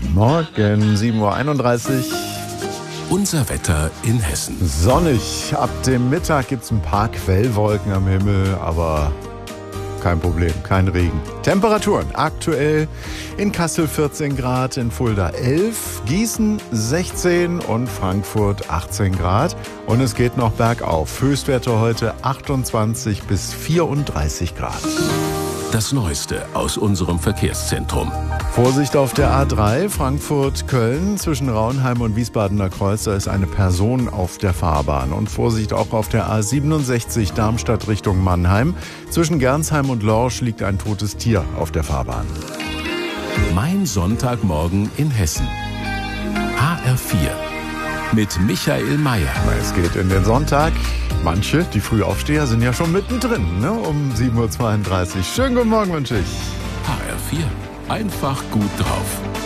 Morgen, 7:31 Uhr. Unser Wetter in Hessen. Sonnig. Ab dem Mittag gibt es ein paar Quellwolken am Himmel, aber kein Problem, kein Regen. Temperaturen aktuell in Kassel 14 Grad, in Fulda 11, Gießen 16 und Frankfurt 18 Grad. Und es geht noch bergauf. Höchstwerte heute 28 bis 34 Grad. Das Neueste aus unserem Verkehrszentrum. Vorsicht auf der A3 Frankfurt-Köln zwischen Raunheim und Wiesbadener Kreuz. Da ist eine Person auf der Fahrbahn. Und Vorsicht auch auf der A67 Darmstadt Richtung Mannheim. Zwischen Gernsheim und Lorsch liegt ein totes Tier auf der Fahrbahn. Mein Sonntagmorgen in Hessen. HR4 mit Michael Mayer. Es geht in den Sonntag. Manche, die Frühaufsteher, sind ja schon mittendrin, ne? Um 7:32 Uhr. Schönen guten Morgen wünsche ich. HR4. Einfach gut drauf.